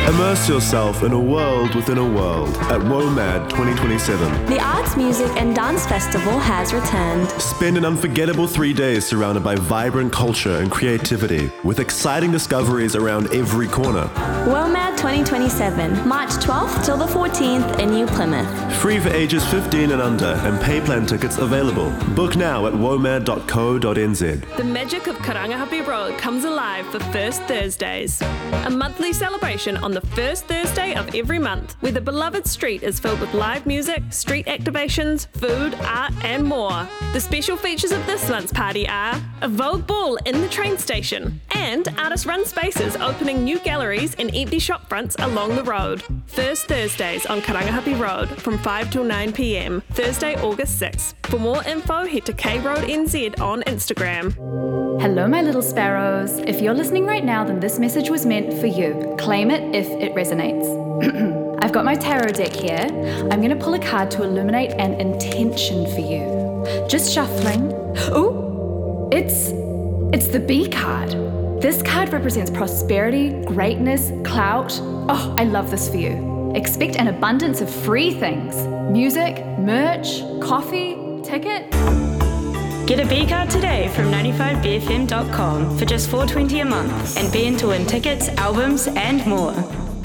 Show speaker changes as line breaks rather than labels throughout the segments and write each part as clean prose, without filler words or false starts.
Immerse yourself in a world within a world at WOMAD 2027.
The Arts, Music and Dance Festival has returned.
Spend an unforgettable 3 days surrounded by vibrant culture and creativity, with exciting discoveries around every corner.
WOMAD 2027, March 12th till the 14th in New Plymouth.
Free for ages 15 and under, and pay plan tickets available. Book now at womad.co.nz.
The magic of Karangahape Road comes alive for First Thursdays, a monthly celebration on the first Thursday of every month, where the beloved street is filled with live music, street activations, food, art and more. The special features of this month's party are a Vogue Ball in the train station and artist-run spaces opening new galleries and empty shop fronts along the road. First Thursdays on Karangahape Road from 5 till 9 p.m, Thursday, August 6th. For more info, head to KRoadNZ on Instagram.
Hello, my little sparrows. If you're listening right now, then this message was meant for you. Claim it if it resonates. I've got my tarot deck here. I'm going to pull a card to illuminate an intention for you. Just shuffling. Ooh, it's the B card. This card represents prosperity, greatness, clout. Oh, I love this for you. Expect an abundance of free things. Music, merch, coffee, ticket.
Get a B card today from 95bfm.com for just $4.20 a month and be in to win tickets, albums and more.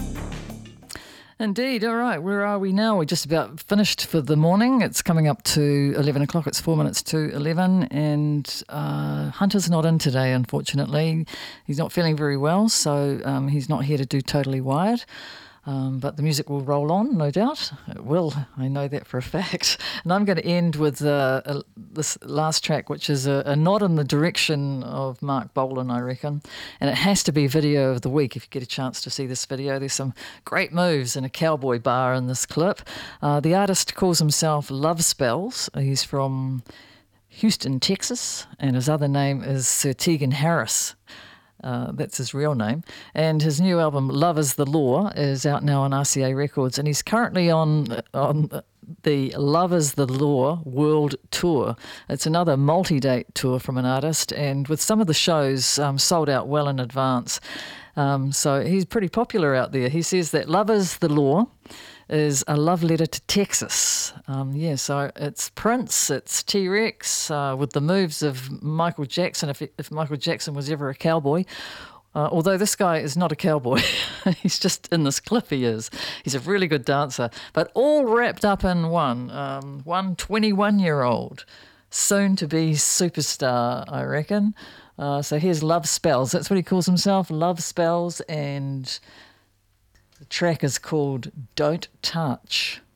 Indeed. All right, where are we now? We're just about finished for the morning. It's coming up to 11 o'clock. It's 4 minutes to 11 and Hunter's not in today, unfortunately. He's not feeling very well, so he's not here to do Totally Wired. But the music will roll on, no doubt. It will. I know that for a fact. And I'm going to end with this last track, which is a nod in the direction of Mark Bolan, I reckon. And it has to be video of the week if you get a chance to see this video. There's some great moves in a cowboy bar in this clip. The artist calls himself Love Spells. He's from Houston, Texas, and his other name is Sir Tegan Harris. That's his real name. And his new album, Love is the Law, is out now on RCA Records. And he's currently on the Love is the Law World Tour. It's another multi-date tour from an artist, and with some of the shows sold out well in advance. So he's pretty popular out there. He says that Love is the Law is a love letter to Texas. So it's Prince, it's T-Rex, with the moves of Michael Jackson, if Michael Jackson was ever a cowboy. Although this guy is not a cowboy. He's just in this clip he is. He's a really good dancer, but all wrapped up in one 21-year-old, soon-to-be superstar, I reckon. So here's Love Spells. That's what he calls himself, Love Spells, and the track is called Don't Touch.